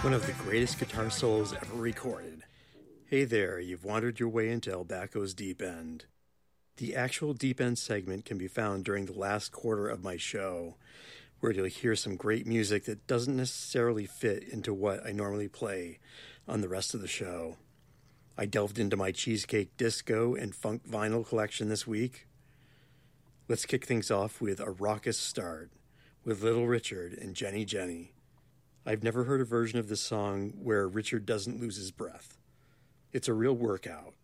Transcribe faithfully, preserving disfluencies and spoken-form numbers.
One of the greatest guitar solos ever recorded. Hey there, you've wandered your way into El Baco's Deep End. The actual Deep End segment can be found during the last quarter of my show, where you'll hear some great music that doesn't necessarily fit into what I normally play on the rest of the show. I delved into my Cheesecake Disco and Funk Vinyl collection this week. Let's kick things off with A Raucous Start with Little Richard and Jenny Jenny. I've never heard a version of this song where Richard doesn't lose his breath. It's a real workout.